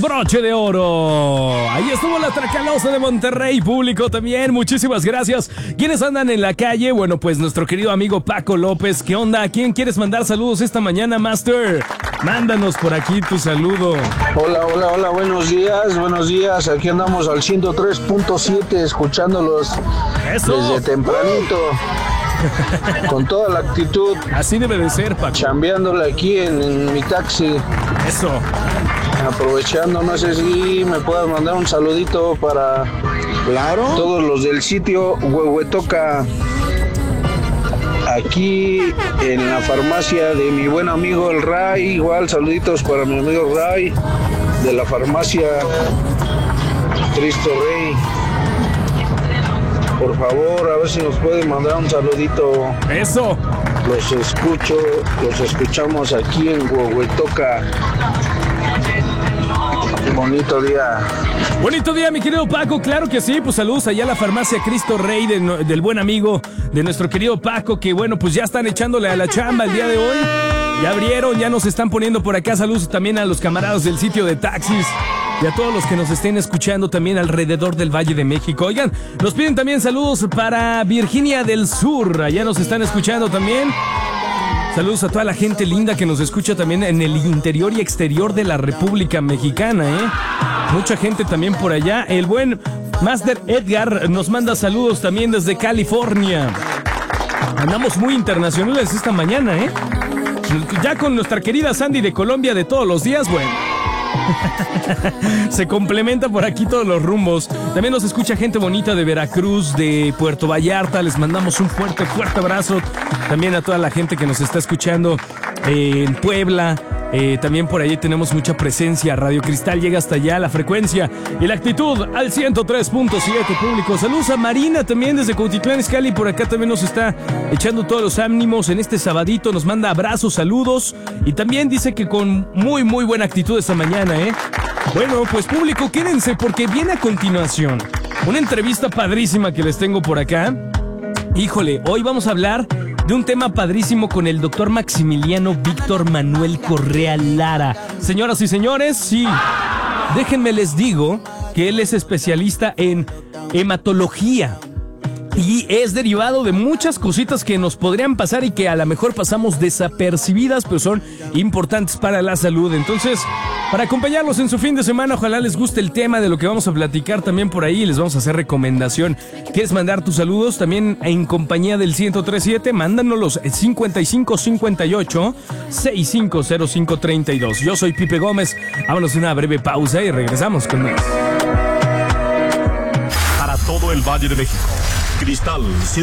broche de oro. Ahí estuvo la Tracalosa de Monterrey, público también, muchísimas gracias. ¿Quiénes andan en la calle? Bueno, pues nuestro querido amigo Paco López. ¿Qué onda? ¿A quién quieres mandar saludos esta mañana, Master? Mándanos por aquí tu saludo. Hola, buenos días. Aquí andamos al 103.7 escuchándolos. Eso. Desde tempranito. Con toda la actitud. Así debe de ser, Paco. Chambeándole aquí en mi taxi. Eso. Aprovechando, no sé si me puedas mandar un saludito para todos los del sitio Huehuetoca. Aquí en la farmacia de mi buen amigo el Ray. Igual saluditos para mi amigo Ray de la farmacia Cristo Rey. Por favor, a ver si nos pueden mandar un saludito. Eso. Los escuchamos aquí en Huehuetoca. Bonito día. Bonito día, mi querido Paco, claro que sí, pues saludos allá a la farmacia Cristo Rey del buen amigo de nuestro querido Paco, que bueno, pues ya están echándole a la chamba el día de hoy. Ya abrieron, ya nos están poniendo por acá. Saludos también a los camaradas del sitio de taxis y a todos los que nos estén escuchando también alrededor del Valle de México. Oigan, nos piden también saludos para Virginia del Sur, allá nos están escuchando también. Saludos a toda la gente linda que nos escucha también en el interior y exterior de la República Mexicana, Mucha gente también por allá. El buen Master Edgar nos manda saludos también desde California. Andamos muy internacionales esta mañana, Ya con nuestra querida Sandy de Colombia de todos los días, bueno. Se complementa por aquí todos los rumbos. También nos escucha gente bonita de Veracruz, de Puerto Vallarta. Les mandamos un fuerte abrazo. También a toda la gente que nos está escuchando en Puebla. También por ahí tenemos mucha presencia. Radio Cristal llega hasta allá, la frecuencia y la actitud al 103.7, público. Saludos a Marina también desde Cuautitlán Izcalli. Por acá también nos está echando todos los ánimos en este sabadito. Nos manda abrazos, saludos y también dice que con muy buena actitud esta mañana, Bueno, pues público, quédense porque viene a continuación una entrevista padrísima que les tengo por acá. Híjole, hoy vamos a hablar de un tema padrísimo con el doctor Maximiliano Víctor Manuel Correa Lara. Señoras y señores, sí, déjenme les digo que él es especialista en hematología y es derivado de muchas cositas que nos podrían pasar y que a lo mejor pasamos desapercibidas, pero son importantes para la salud. Entonces, para acompañarlos en su fin de semana, ojalá les guste el tema de lo que vamos a platicar también por ahí. Les vamos a hacer recomendación. ¿Quieres mandar tus saludos también en compañía del 103.7? Mándanos 5558-650532. Yo soy Pipe Gómez. Vámonos a una breve pausa y regresamos con más. Para todo el Valle de México, Cristal